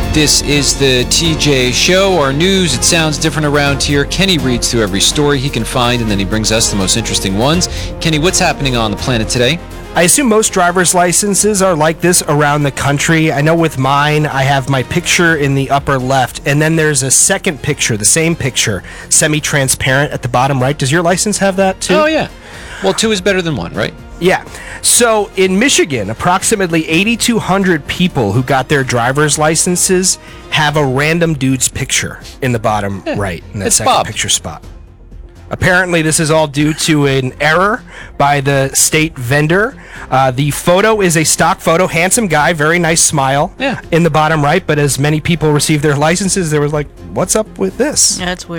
This is the TJ Show, our news. It sounds different around here. Kenny reads through every story he can find, and then he brings us the most interesting ones. Kenny, what's happening on the planet today? I assume most driver's licenses are like this around the country. I know with mine, I have my picture in the upper left, and then there's a second picture, the same picture, semi-transparent at the bottom right. Does your license have that too? Oh, yeah. Well, 2 is better than 1, right? Yeah. So in Michigan, approximately 8,200 people who got their driver's licenses have a random dude's picture in the bottom right in that it's second Bob. picture spot. Apparently, this is all due to an error by the state vendor. The photo is a stock photo. Handsome guy, very nice smile Yeah. in the bottom right. But as many people received their licenses, there was like, what's up with this? Yeah, it's weird.